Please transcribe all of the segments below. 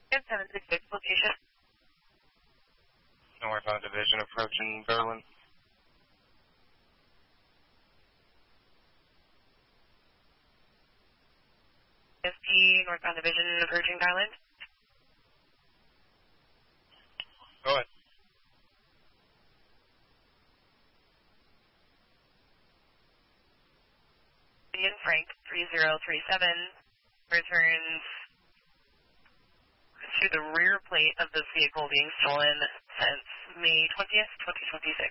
And 766 location. Northbound Division approaching Berlin. SP, Northbound Division approaching Garland. Go ahead. Indian Frank 3037 returns to the rear plate of this vehicle being stolen since May 20th, 2026.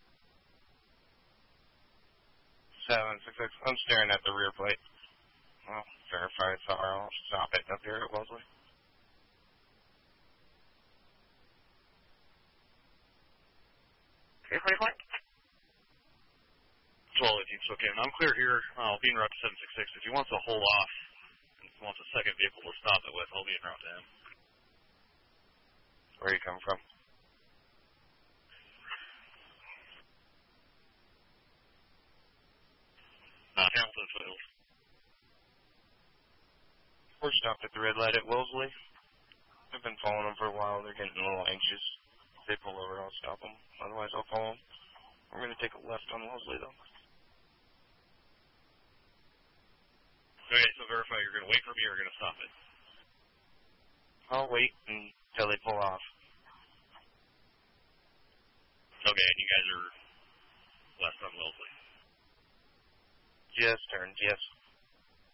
766. I'm staring at the rear plate. Well, verify it's our. I'll stop it up here at Wellesley. Well, if it's okay. I'm clear here. I'll be en route to 766. If he wants to hold off and wants a second vehicle to stop it with, I'll be en route to him. Where are you coming from? Hamilton Foothills. We're stopped at the red light at Wellesley. I've been following them for a while. They're getting a little anxious. If they pull over, I'll stop them. Otherwise, I'll follow them. We're going to take a left on Wellesley, though. Okay, so verify you're going to wait for me or you're going to stop it? I'll wait until they pull off. Okay, and you guys are west on Wellesley? Just turned, yes.